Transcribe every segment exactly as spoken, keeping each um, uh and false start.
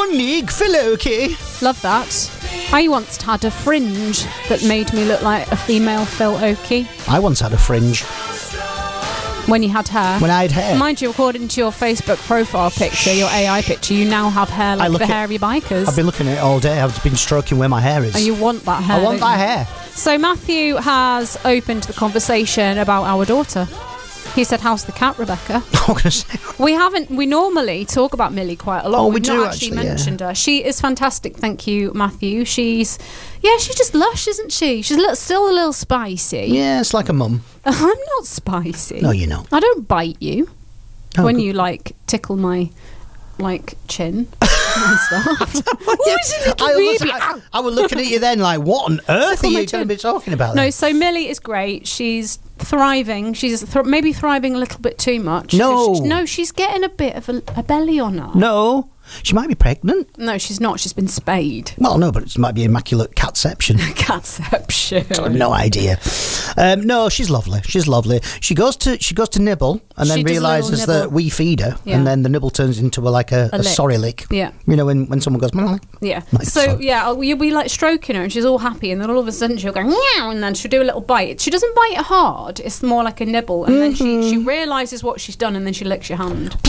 Nick Filoki. Love that. I once had a fringe that made me look like a female Phil Oakey. I once had a fringe. When you had hair? When I had hair. Mind you, according to your Facebook profile picture, your A I picture, you now have hair like the hairy bikers. I've been looking at it all day. I've been stroking where my hair is. And you want that hair. I want that hair. So Matthew has opened the conversation about our daughter. He said, "How's the cat, Rebecca?" we haven't. We normally talk about Millie quite a lot. Oh, We've we do not actually, actually mentioned yeah. her. She is fantastic. Thank you, Matthew. She's, yeah, she's just lush, isn't she? She's a little, still a little spicy. Yeah, it's like a mum. I'm not spicy. No, you're not. I don't bite you oh, when good. you like tickle my like chin and stuff. I, was, I, I was looking at you then like, what on earth are you going to be talking about? No, then? so Millie is great. She's thriving. She's th- maybe thriving a little bit too much. No. She's, no, she's getting a bit of a, a belly on her. No. She might be pregnant. No, she's not. She's been spayed. Well, no, but it might be immaculate catception. Catception. I've no idea. Um, no, she's lovely. She's lovely. She goes to she goes to nibble and then She does a realises little that nibble. we feed her, Yeah. and then the nibble turns into a, like a, A a, lick. sorry lick. Yeah. You know, when, when someone goes, "Meow." Yeah. Like so, so. yeah, you'll be like stroking her and she's all happy, and then all of a sudden she'll go, meow, and then she'll do a little bite. She doesn't bite it hard. It's more like a nibble. And then she, she realises what she's done, and then she licks your hand.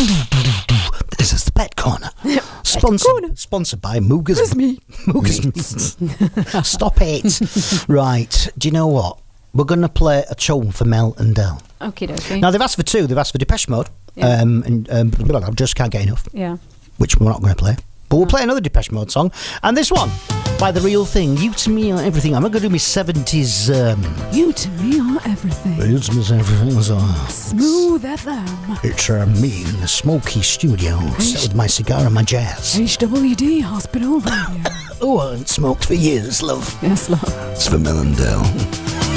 This is the Pet Corner. Sponsored, Corner. sponsored by Mooga's Meat. Mooga's Meat. Stop it. Right. Do you know what? We're going to play a tune for Mel and Del. Okie dokie. Now, they've asked for two. They've asked for Depeche Mode. Yeah. Um, and um, I just can't get enough. Yeah. Which we're not going to play. But we'll play another Depeche Mode song. And this one, by The Real Thing. You to me are everything. I'm not going to do my seventies... Um, You to me are everything. you to me is everything. So, Smooth F M. it's uh, me in the smoky studio with my cigar and my jazz. H W D Hospital Radio. Oh, I haven't smoked for years, love. Yes, love. It's for Mel and Del.